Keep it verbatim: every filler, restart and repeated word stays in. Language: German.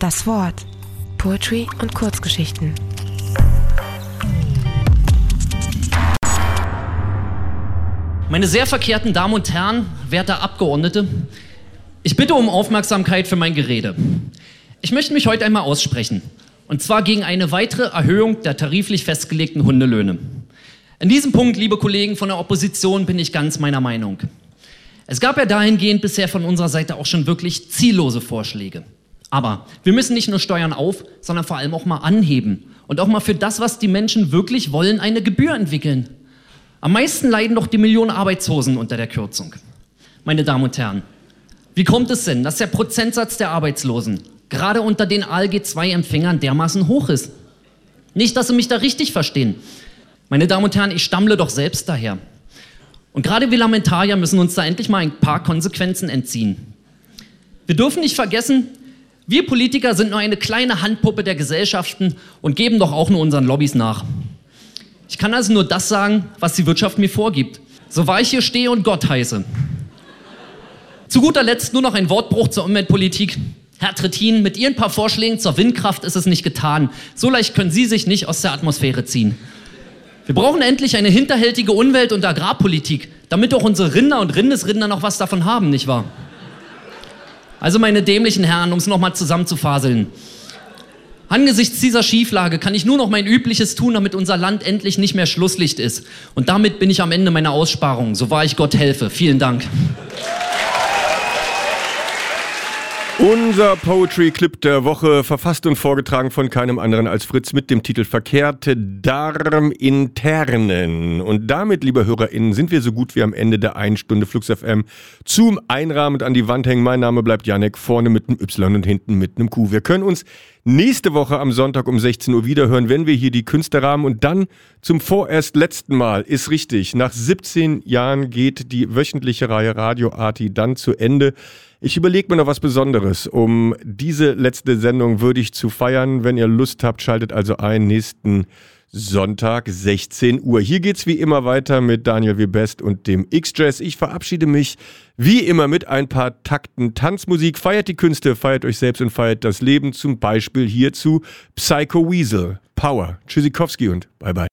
Das Wort. Poetry und Kurzgeschichten. Meine sehr verkehrten Damen und Herren, werte Abgeordnete, ich bitte um Aufmerksamkeit für mein Gerede. Ich möchte mich heute einmal aussprechen, und zwar gegen eine weitere Erhöhung der tariflich festgelegten Hundelöhne. In diesem Punkt, liebe Kollegen von der Opposition, bin ich ganz meiner Meinung. Es gab ja dahingehend bisher von unserer Seite auch schon wirklich ziellose Vorschläge. Aber wir müssen nicht nur Steuern auf, sondern vor allem auch mal anheben und auch mal für das, was die Menschen wirklich wollen, eine Gebühr entwickeln. Am meisten leiden doch die Millionen Arbeitslosen unter der Kürzung. Meine Damen und Herren, wie kommt es denn, dass der Prozentsatz der Arbeitslosen gerade unter den A L G zwei Empfängern dermaßen hoch ist? Nicht, dass Sie mich da richtig verstehen. Meine Damen und Herren, ich stammle doch selbst daher. Und gerade wir Lamentarier müssen uns da endlich mal ein paar Konsequenzen entziehen. Wir dürfen nicht vergessen, wir Politiker sind nur eine kleine Handpuppe der Gesellschaften und geben doch auch nur unseren Lobbys nach. Ich kann also nur das sagen, was die Wirtschaft mir vorgibt. So wahr ich hier stehe und Gott heiße. Zu guter Letzt nur noch ein Wortbruch zur Umweltpolitik. Herr Trittin, mit Ihren paar Vorschlägen zur Windkraft ist es nicht getan. So leicht können Sie sich nicht aus der Atmosphäre ziehen. Wir brauchen endlich eine hinterhältige Umwelt- und Agrarpolitik, damit auch unsere Rinder und Rindesrinder noch was davon haben, nicht wahr? Also meine dämlichen Herren, um es nochmal zusammenzufaseln. Angesichts dieser Schieflage kann ich nur noch mein Übliches tun, damit unser Land endlich nicht mehr Schlusslicht ist. Und damit bin ich am Ende meiner Aussparung, so wahr ich Gott helfe. Vielen Dank. Unser Poetry-Clip der Woche, verfasst und vorgetragen von keinem anderen als Fritz mit dem Titel Verkehrte Darminternen. Und damit, liebe HörerInnen, sind wir so gut wie am Ende der einen Stunde Flux F M zum Einrahmend an die Wand hängen. Mein Name bleibt Janek, vorne mit einem Y und hinten mit einem Q. Wir können uns nächste Woche am Sonntag um sechzehn Uhr wiederhören, wenn wir hier die Künste rahmen. Und dann zum vorerst letzten Mal, ist richtig, nach siebzehn Jahren geht die wöchentliche Reihe Radio Arti dann zu Ende. Ich überlege mir noch was Besonderes, um diese letzte Sendung würdig zu feiern. Wenn ihr Lust habt, schaltet also ein, nächsten Sonntag, sechzehn Uhr. Hier geht's wie immer weiter mit Daniel W. Best und dem X-Jazz. Ich verabschiede mich wie immer mit ein paar Takten Tanzmusik. Feiert die Künste, feiert euch selbst und feiert das Leben. Zum Beispiel hierzu Psycho Weasel, Power, Tschüssikowski und bye bye.